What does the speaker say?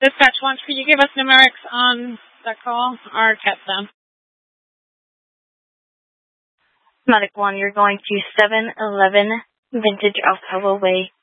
Dispatch 1, could you give us numerics on that call or CAT sound? Medic 1, you're going to 711 Vintage Alcova Way.